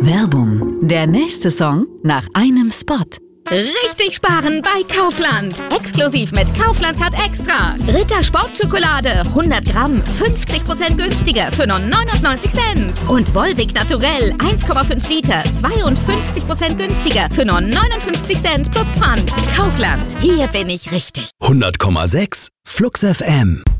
Werbung. Der nächste Song nach einem Spot. Richtig sparen bei Kaufland. Exklusiv mit Kaufland Card Extra. Ritter Sportschokolade 100 Gramm 50% günstiger für nur 99 Cent. Und Volvic Naturell 1,5 Liter 52% günstiger für nur 59 Cent plus Pfand. Kaufland. Hier bin ich richtig. 100,6 Flux FM.